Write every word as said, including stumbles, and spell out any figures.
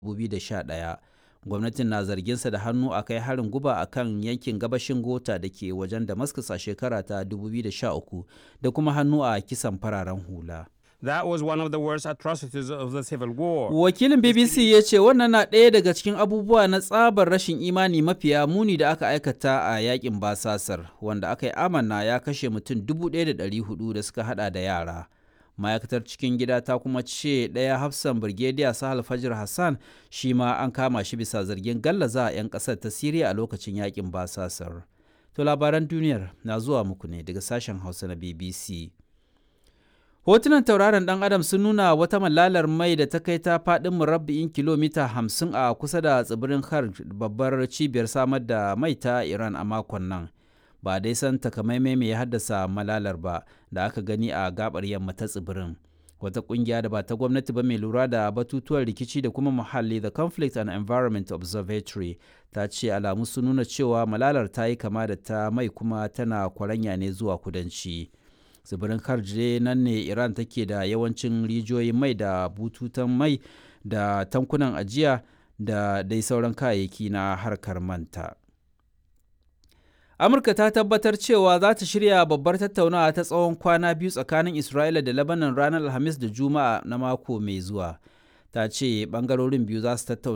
dubu biyu da sha ɗaya. Gwamnatin na zarginsa da hannu a kai harin guba a kan yankin gabashin Ghouta da ke wajen Damascus a shekara ta dubu biyu da sha uku da kuma hannu a kisan fararen hula. That was one of the worst atrocities of the civil war. Wakilin B B C ya ce wannan na ɗaya daga cikin abubuwa na tsabar rashin imani mafiya muni da aka aikata a yakin basasar, wanda aka yi amanna ya kashe mutum dubu ɗaya da ɗari hudu da suka hada da yara. Ma'aikatar cikin gida ta kuma ce ɗaya hafsan Birgediya Sahal Fajr Hassan shi ma an kama shi bisa zargin gallaza a 'yan ƙasar ta Siriya a lokacin yakin basasar. To labaran duniyar na zuwa muku ne daga sashen Hausa na B B C. Hotunan tauraron ɗan Adam sun nuna wata malalar mai da ta kai ta faɗin murabba'in kilomita hamsin a kusa da tsibirin Kharg, babbar cibiyar samar da mai ta Iran a makon nan. Ba dai san takamaimai mai haddasa malalar ba da aka gani a gabar yamma ta tsibirin. Wata ƙungiya da ba ta gwamnati ba mai lura da batutuwan rikici da kuma muhalli, the Conflict and Environment Observatory, ta ce alamu sun nuna cewa malalar ta yi kama da ta mai kuma tana kwaranya ne zuwa kudanci. Tsibirin Kharj nan ne Iran take da yawancin rijiyoyin mai da bututun mai da tankunan ajiya da dai sauran kayayyaki na harkar manta. Amurka ta tabbatar cewa za ta shirya babbar tattaunawa ta tsawon kwana biyu tsakanin Isra'ila da Lebanon ranar Alhamis da Juma'a na mako mai zuwa. Ta ce ɓangarorin biyu za su tattauna